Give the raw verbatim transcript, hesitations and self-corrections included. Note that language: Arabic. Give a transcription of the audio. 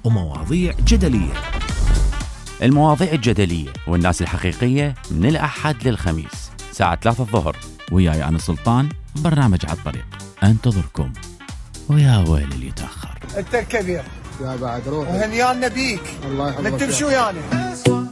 ومواضيع جدلية. المواضيع الجدلية والناس الحقيقية من الأحد للخميس ساعة ثلاثة الظهر، وياي أنا سلطان، برنامج على الطريق انتظركم. ويا ويل اللي يتأخر. انت الكبير يا بعد روح وهنيانا بيك. الله يحفظك. ما تمشوا يعني.